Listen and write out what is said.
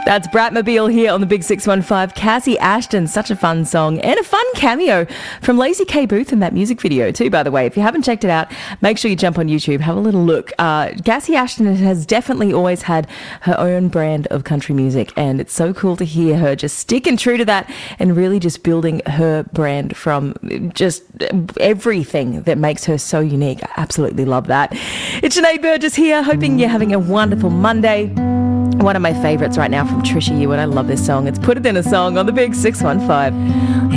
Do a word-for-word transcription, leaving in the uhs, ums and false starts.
That's Bratmobile here on the Big six one five. Cassie Ashton, such a fun song and a fun cameo from Lazy K Booth in that music video too, by the way. If you haven't checked it out, make sure you jump on YouTube, have a little look. Uh, Cassie Ashton has definitely always had her own brand of country music, and it's so cool to hear her just sticking true to that and really just building her brand from just everything that makes her so unique. I absolutely love that. It's Sinead Burgess here, hoping you're having a wonderful Monday. One of my favourites right now from Trisha Yearwood. I love this song. It's Put It In a Song on the Big six one five.